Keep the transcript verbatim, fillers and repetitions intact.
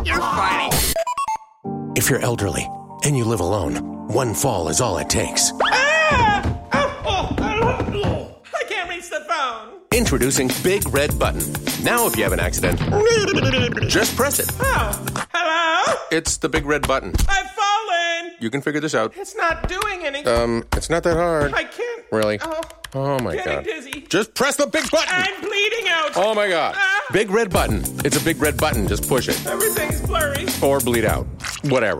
You're funny. If you're elderly and you live alone, one fall is all it takes. Ah! Oh, oh, oh, oh. I can't reach the phone. Introducing Big Red Button. Now if you have an accident, just press it. Oh, hello? It's the Big Red Button. I've fallen. You can figure this out. It's not doing anything. Um, it's not that hard. I can't. Really? Oh, Oh my getting God. dizzy. Just press the big button. I'm bleeding out. Oh my God. Ah. Big Red Button. It's a big red button. Just push it. Everything's blurry. Or bleed out. Whatever.